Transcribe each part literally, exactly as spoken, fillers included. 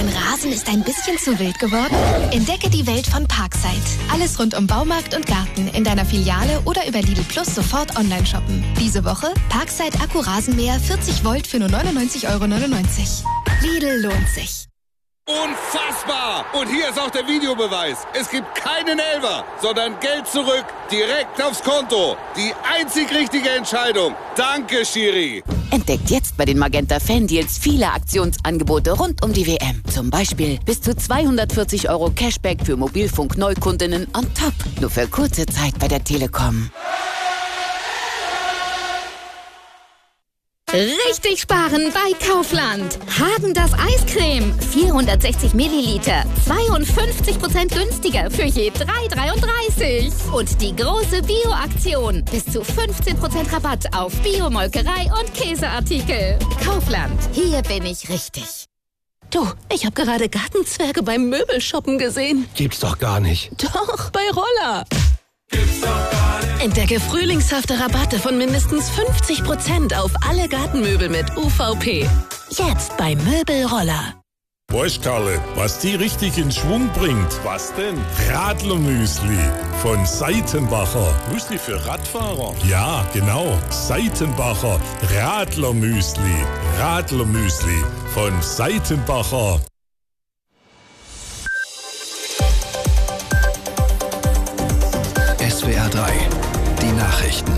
Dein Rasen ist ein bisschen zu wild geworden? Entdecke die Welt von Parkside. Alles rund um Baumarkt und Garten in deiner Filiale oder über Lidl Plus sofort online shoppen. Diese Woche Parkside Akku-Rasenmäher vierzig Volt für nur neunundneunzig Euro neunundneunzig. Lidl lohnt sich. Unfassbar! Und hier ist auch der Videobeweis. Es gibt keinen Elfer, sondern Geld zurück, direkt aufs Konto. Die einzig richtige Entscheidung. Danke, Schiri. Entdeckt jetzt bei den Magenta Fan-Deals viele Aktionsangebote rund um die W M. Zum Beispiel bis zu zweihundertvierzig Euro Cashback für Mobilfunk-Neukundinnen on top. Nur für kurze Zeit bei der Telekom. Richtig sparen bei Kaufland. Hagen-Dazs Eiscreme. vierhundertsechzig Milliliter. zweiundfünfzig Prozent günstiger für je drei Euro dreiunddreißig. Und die große Bio-Aktion. Bis zu fünfzehn Prozent Rabatt auf Bio-Molkerei und Käseartikel. Kaufland. Hier bin ich richtig. Du, ich habe gerade Gartenzwerge beim Möbelshoppen gesehen. Gibt's doch gar nicht. Doch, bei Roller. Gibt's doch gar nicht. Entdecke frühlingshafte Rabatte von mindestens fünfzig Prozent auf alle Gartenmöbel mit U V P. Jetzt bei Möbelroller. Weißt Karle, was die richtig in Schwung bringt? Was denn? Radlermüsli von Seitenbacher. Müsli für Radfahrer? Ja, genau. Seitenbacher Radlermüsli. Radlermüsli von Seitenbacher. S W R drei, die Nachrichten.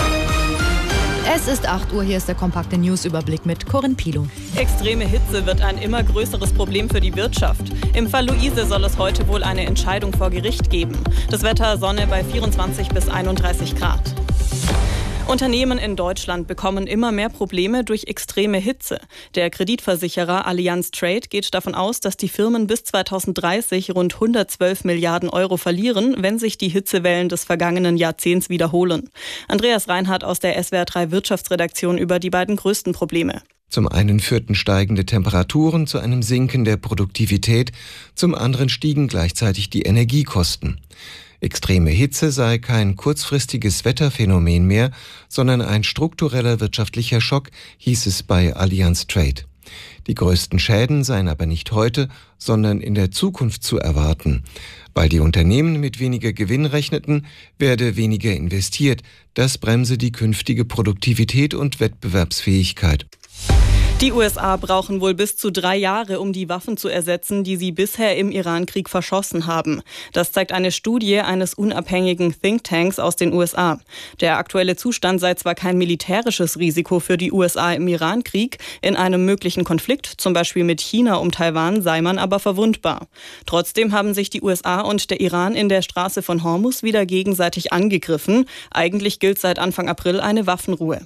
Es ist acht Uhr, hier ist der kompakte Newsüberblick mit Corinne Pilo. Extreme Hitze wird ein immer größeres Problem für die Wirtschaft. Im Fall Luise soll es heute wohl eine Entscheidung vor Gericht geben. Das Wetter Sonne bei vierundzwanzig bis einunddreißig Grad. Unternehmen in Deutschland bekommen immer mehr Probleme durch extreme Hitze. Der Kreditversicherer Allianz Trade geht davon aus, dass die Firmen bis zweitausenddreißig rund hundertzwölf Milliarden Euro verlieren, wenn sich die Hitzewellen des vergangenen Jahrzehnts wiederholen. Andreas Reinhardt aus der S W R drei Wirtschaftsredaktion über die beiden größten Probleme. Zum einen führten steigende Temperaturen zu einem Sinken der Produktivität, zum anderen stiegen gleichzeitig die Energiekosten. Extreme Hitze sei kein kurzfristiges Wetterphänomen mehr, sondern ein struktureller wirtschaftlicher Schock, hieß es bei Allianz Trade. Die größten Schäden seien aber nicht heute, sondern in der Zukunft zu erwarten. Weil die Unternehmen mit weniger Gewinn rechneten, werde weniger investiert. Das bremse die künftige Produktivität und Wettbewerbsfähigkeit. Die U S A brauchen wohl bis zu drei Jahre, um die Waffen zu ersetzen, die sie bisher im Irankrieg verschossen haben. Das zeigt eine Studie eines unabhängigen Thinktanks aus den U S A. Der aktuelle Zustand sei zwar kein militärisches Risiko für die U S A im Irankrieg, in einem möglichen Konflikt, zum Beispiel mit China um Taiwan, sei man aber verwundbar. Trotzdem haben sich die U S A und der Iran in der Straße von Hormuz wieder gegenseitig angegriffen. Eigentlich gilt seit Anfang April eine Waffenruhe.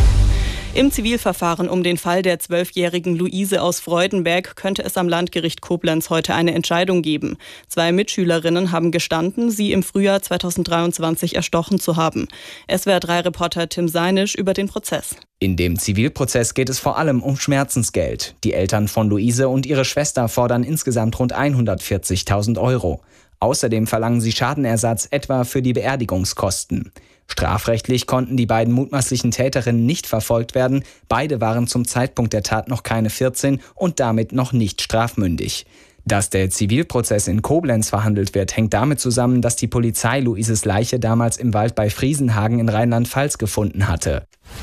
Im Zivilverfahren um den Fall der zwölfjährigen Luise aus Freudenberg könnte es am Landgericht Koblenz heute eine Entscheidung geben. Zwei Mitschülerinnen haben gestanden, sie im Frühjahr zweitausenddreiundzwanzig erstochen zu haben. S W R drei Reporter Tim Seinisch über den Prozess. In dem Zivilprozess geht es vor allem um Schmerzensgeld. Die Eltern von Luise und ihre Schwester fordern insgesamt rund hundertvierzigtausend Euro. Außerdem verlangen sie Schadenersatz etwa für die Beerdigungskosten. Strafrechtlich konnten die beiden mutmaßlichen Täterinnen nicht verfolgt werden. Beide waren zum Zeitpunkt der Tat noch keine vierzehn und damit noch nicht strafmündig. Dass der Zivilprozess in Koblenz verhandelt wird, hängt damit zusammen, dass die Polizei Luises Leiche damals im Wald bei Friesenhagen in Rheinland-Pfalz gefunden hatte.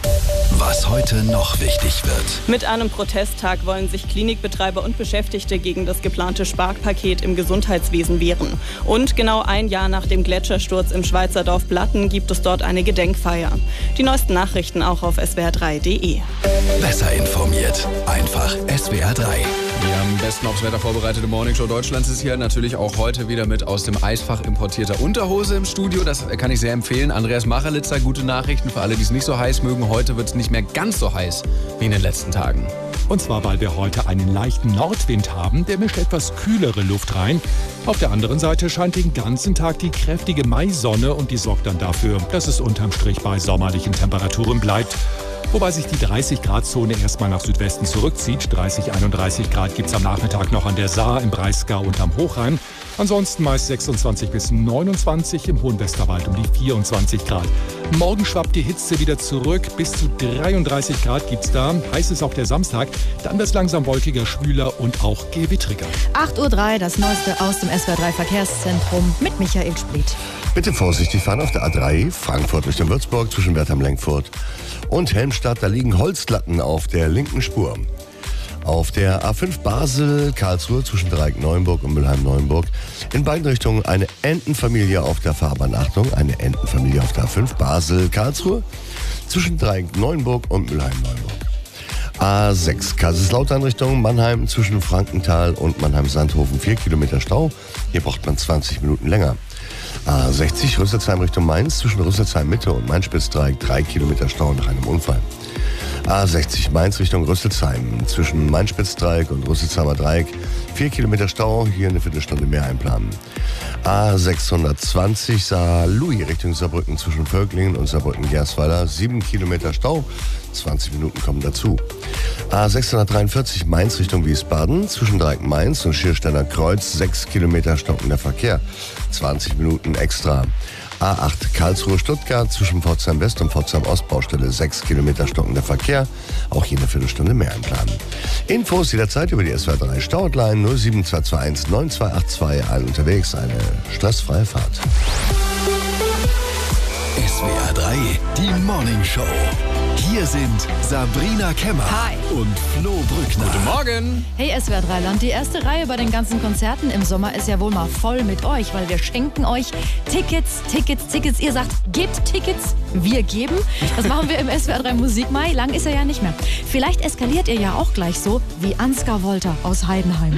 Was heute noch wichtig wird. Mit einem Protesttag wollen sich Klinikbetreiber und Beschäftigte gegen das geplante Sparpaket im Gesundheitswesen wehren. Und genau ein Jahr nach dem Gletschersturz im Schweizer Dorf Blatten gibt es dort eine Gedenkfeier. Die neuesten Nachrichten auch auf S W R drei punkt de. Besser informiert. Einfach S W R drei. Die am besten aufs Wetter vorbereitete Morningshow Deutschlands ist hier natürlich auch heute wieder mit aus dem Eisfach importierter Unterhose im Studio. Das kann ich sehr empfehlen. Andreas Machelitzer, gute Nachrichten für alle, die es nicht so heiß mögen. Heute wird es nicht mehr ganz so heiß wie in den letzten Tagen. Und zwar, weil wir heute einen leichten Nordwind haben, der mischt etwas kühlere Luft rein. Auf der anderen Seite scheint den ganzen Tag die kräftige Maisonne und die sorgt dann dafür, dass es unterm Strich bei sommerlichen Temperaturen bleibt. Wobei sich die dreißig Grad Zone erstmal nach Südwesten zurückzieht. dreißig, einunddreißig Grad gibt es am Nachmittag noch an der Saar, im Breisgau und am Hochrhein. Ansonsten meist sechsundzwanzig bis neunundzwanzig, im hohen Westerwald um die vierundzwanzig Grad. Morgen schwappt die Hitze wieder zurück, bis zu dreiunddreißig Grad gibt's da. Heiß ist auch der Samstag, dann wird es langsam wolkiger, schwüler und auch gewittriger. acht Uhr drei, das Neueste aus dem S W R drei Verkehrszentrum mit Michael Spliet. Bitte vorsichtig fahren auf der A drei, Frankfurt Richtung Würzburg zwischen Wertheim-Lenkfurt und Helmstadt. Da liegen Holzlatten auf der linken Spur. Auf der A fünf Basel-Karlsruhe zwischen Dreieck-Neuenburg und Mülheim-Neuenburg in beiden Richtungen eine Entenfamilie auf der Fahrbahn. Achtung, eine Entenfamilie auf der A fünf Basel-Karlsruhe zwischen Dreieck-Neuenburg und Mülheim-Neuenburg. A sechs Kaiserslautern Richtung Mannheim zwischen Frankenthal und Mannheim-Sandhofen vier Kilometer Stau. Hier braucht man zwanzig Minuten länger. A sechzig Rüsselsheim Richtung Mainz zwischen Rüsselsheim Mitte und Main-Spitzdreieck drei Kilometer Stau nach einem Unfall. A sechzig Mainz Richtung Rüsselsheim zwischen Main-Spitzdreieck und Rüsselsheimer Dreieck vier Kilometer Stau, hier eine Viertelstunde mehr einplanen. A sechshundertzwanzig Saarlouis Richtung Saarbrücken zwischen Völklingen und Saarbrücken-Gersweiler sieben Kilometer Stau, zwanzig Minuten kommen dazu. A sechshundertdreiundvierzig Mainz Richtung Wiesbaden zwischen Dreieck-Mainz und Schiersteiner Kreuz sechs Kilometer stockender Verkehr, zwanzig Minuten extra. A acht Karlsruhe-Stuttgart zwischen Pforzheim West und Pforzheim Ost Baustelle sechs Kilometer stockender Verkehr, auch hier eine Viertelstunde mehr einplanen. Infos jederzeit über die S W R drei Stau-Hotline null sieben zwei zwei eins neun zwei acht zwei, allen unterwegs, eine stressfreie Fahrt. S W R drei, die Morning Show. Hier sind Sabrina Kemmer Hi. und Flo Brückner. Guten Morgen. Hey S W R drei Land, die erste Reihe bei den ganzen Konzerten im Sommer ist ja wohl mal voll mit euch, weil wir schenken euch Tickets, Tickets, Tickets. Ihr sagt, gebt Tickets, wir geben. Das machen wir im S W R drei Musikmai. Lang ist er ja nicht mehr. Vielleicht eskaliert ihr ja auch gleich so wie Ansgar Wolter aus Heidenheim.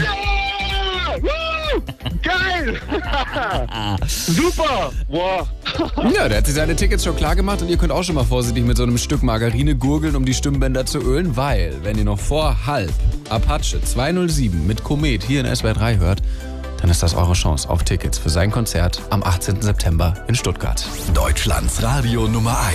Geil! Super! Wow. Ja, der hat sich seine Tickets schon klar gemacht und ihr könnt auch schon mal vorsichtig mit so einem Stück Margarine gurgeln, um die Stimmbänder zu ölen, weil, wenn ihr noch vor halb Apache zweihundertsieben mit Komet hier in S W R drei hört, dann ist das eure Chance auf Tickets für sein Konzert am achtzehnten September in Stuttgart. Deutschlands Radio Nummer eins.